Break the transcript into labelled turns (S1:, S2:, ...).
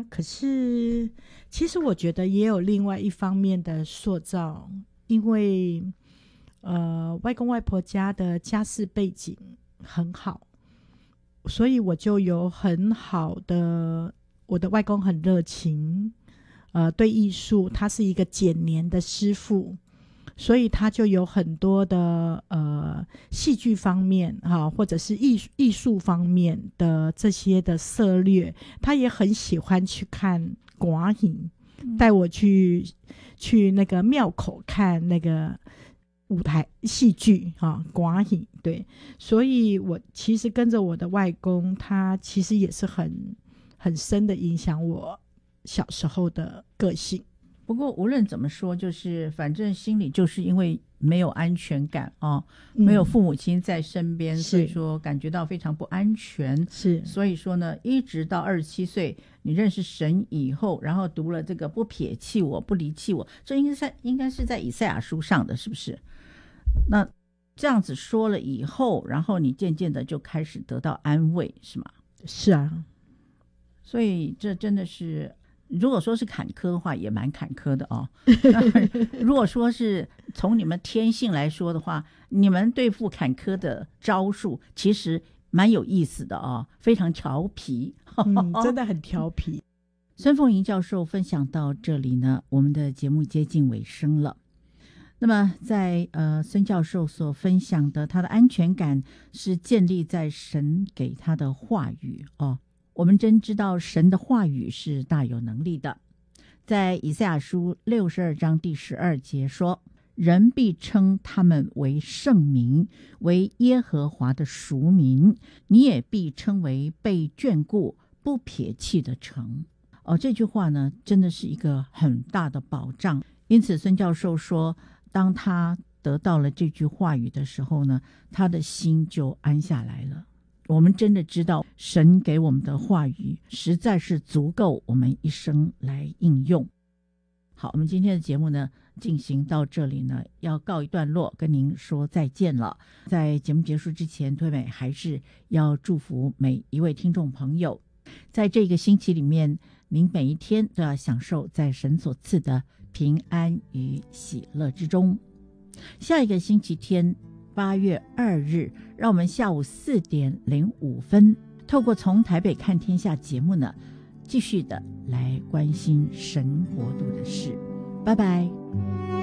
S1: 可是其实我觉得也有另外一方面的塑造，因为外公外婆家的家世背景很好，所以我就有很好的，我的外公很热情，对艺术，他是一个剪年的师傅，所以他就有很多的戏剧方面或者是艺术方面的这些的涉略，他也很喜欢去看歌影，带我去那个庙口看那个舞台戏剧歌影，对，所以我其实跟着我的外公，他其实也是很深的影响我小时候的个性。
S2: 不过无论怎么说，就是反正心里就是因为没有安全感没有父母亲在身边，所以说感觉到非常不安全。
S1: 是，
S2: 所以说呢，一直到27岁你认识神以后，然后读了这个不撇弃我不离弃我，这应该是在以赛亚书上的，是不是？那这样子说了以后，然后你渐渐的就开始得到安慰，是吗？
S1: 是啊，
S2: 所以这真的是，如果说是坎坷的话，也蛮坎坷的如果说是从你们天性来说的话，你们对付坎坷的招数其实蛮有意思的非常调皮
S1: 真的很调皮。
S2: 孙凤莹教授分享到这里呢，我们的节目接近尾声了。那么在孙教授所分享的，他的安全感是建立在神给他的话语我们真知道神的话语是大有能力的。在以赛亚书62章第12节说，人必称他们为圣民，为耶和华的赎民，你也必称为被眷顾不撇弃的城。这句话呢，真的是一个很大的保障。因此孙教授说，当他得到了这句话语的时候呢，他的心就安下来了。我们真的知道神给我们的话语实在是足够我们一生来应用。好，我们今天的节目呢进行到这里呢，要告一段落，跟您说再见了。在节目结束之前，推美还是要祝福每一位听众朋友，在这个星期里面，您每一天都要享受在神所赐的平安与喜乐之中。下一个星期天8月2日，让我们下午4点05分，透过从台北看天下节目呢，继续的来关心神国度的事。拜拜。